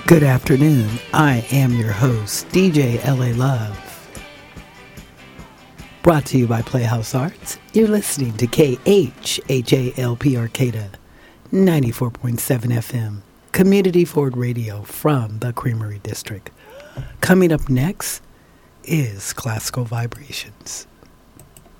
Good afternoon. I am your host, DJ LA Love. Brought to you by Playhouse Arts. You're listening to KHHALP Arcata, 94.7 FM, Community Ford Radio from the Creamery District. Coming up next is Classical Vibrations.